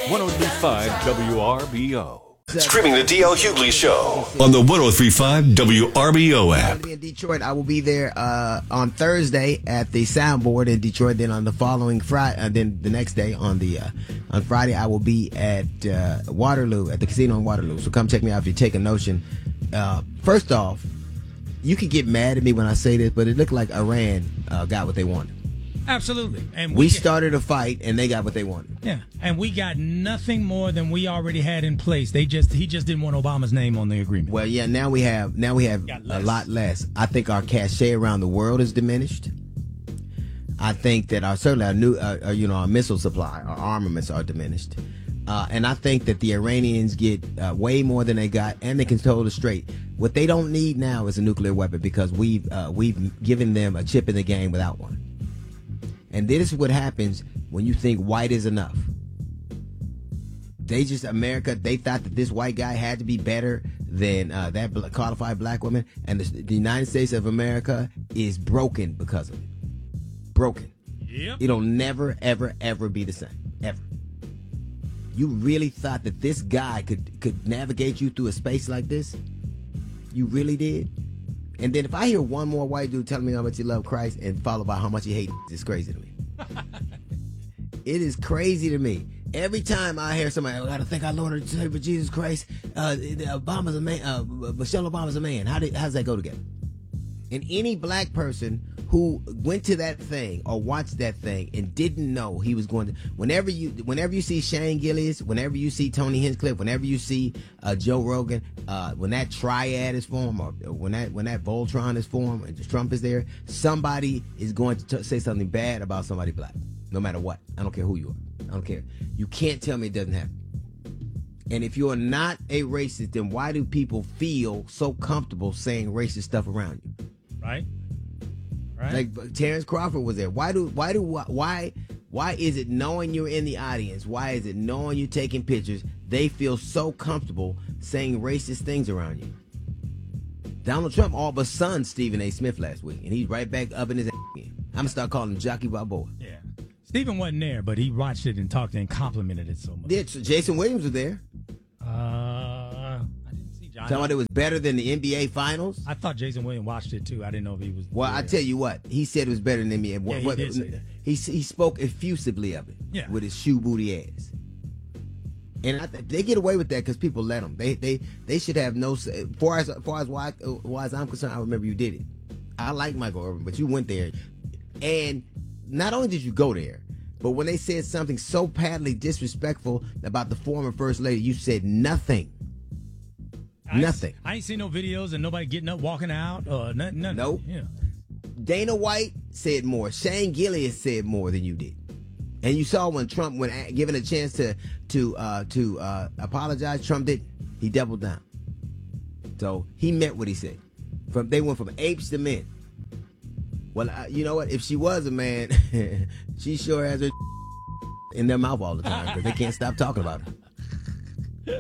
103.5 WRBO. Streaming the D.L. Hughley Show on the 103.5 WRBO app. I'll be in Detroit. I will be there on Thursday at the Soundboard in Detroit. Then on the following Friday, then the next day on Friday, I will be at Waterloo, at the casino in Waterloo. So come check me out if you take a notion. First off, you can get mad at me when I say this, but it looked like Iran got what they wanted. Absolutely. And we started a fight, and they got what they wanted. Yeah, and we got nothing more than we already had in place. He just didn't want Obama's name on the agreement. Well, yeah, now we have a lot less. I think our cachet around the world is diminished. I think that our missile supply, our armaments are diminished. And I think that the Iranians get way more than they got, and they can hold it straight. What they don't need now is a nuclear weapon because we've given them a chip in the game without one. And this is what happens when you think white is enough. They thought that this white guy had to be better than that qualified black woman. And the United States of America is broken because of it. Broken. Yep. It'll never, ever, ever be the same. Ever. You really thought that this guy could navigate you through a space like this? You really did? And then if I hear one more white dude telling me how much he loves Christ and followed by how much he hates, it's crazy to me. It is crazy to me. Every time I hear somebody, I gotta thank our Lord and Savior Jesus Christ. Obama's a man. Michelle Obama's a man. How does that go together? And any black person who went to that thing or watched that thing and didn't know he was going to, whenever you see Shane Gillis, whenever you see Tony Hinchcliffe, whenever you see Joe Rogan, when that triad is formed or when that Voltron is formed and Trump is there, somebody is going to say something bad about somebody black, no matter what. I don't care who you are. I don't care. You can't tell me it doesn't happen. And if you're not a racist, then why do people feel so comfortable saying racist stuff around you? Right. Like Terrence Crawford was there. Why is it knowing you're in the audience? Why is it knowing you're taking pictures? They feel so comfortable saying racist things around you. Donald Trump all but sunned Stephen A. Smith last week, and he's right back up in his again. I'm gonna start calling him Jockey Balboa. Yeah. Stephen wasn't there, but he watched it and talked and complimented it so much. Yeah, Jason Williams was there. I didn't see John. Talking about it was better than the NBA Finals. I thought Jason Williams watched it too. I didn't know if he was. Well, there. I tell you what, he said it was better than the NBA. Yeah, he did say that. He spoke effusively of it with his shoe booty ass. And they get away with that because people let them. They should have no. As far as I'm concerned, I remember you did it. I like Michael Irvin, but you went there, and not only did you go there, but when they said something so patently disrespectful about the former first lady, you said nothing. Nothing. I ain't seen no videos and nobody getting up, walking out, or nothing. Nope. Yeah. Dana White said more. Shane Gillis said more than you did. And you saw when Trump, when given a chance to apologize, Trump didn't. He doubled down. So he meant what he said. They went from apes to men. Well, you know what? If she was a man, she sure has her in their mouth all the time because they can't stop talking about her.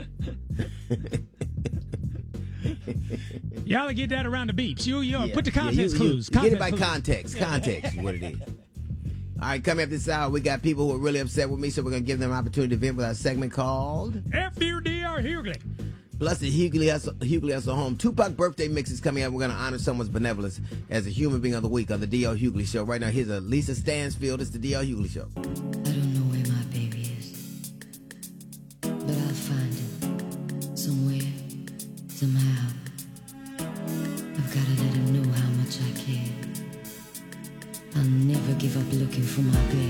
Y'all get that around the beeps. Put the context clues. You get it by context. Context is what it is. All right, coming up this hour, we got people who are really upset with me, so we're going to give them an opportunity to vent with our segment called F-U-D-R Hughley. Plus the Hughley Hustle Home. Tupac birthday mix is coming up. We're going to honor someone's benevolence as a human being of the week on the D.L. Hughley Show. Right now, here's Lisa Stansfield. It's the D.L. Hughley Show. I don't know where my baby is, but I'll find him somewhere, somehow. I've got to let him know how much I care. I'll never give up looking for my baby.